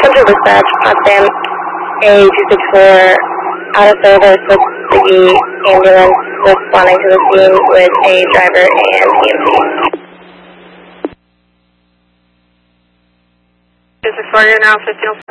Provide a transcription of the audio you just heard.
Central Dispatch, Potsdam, A264, out of service with the ambulance responding to the scene with a driver and EMT. 264, you're now 15.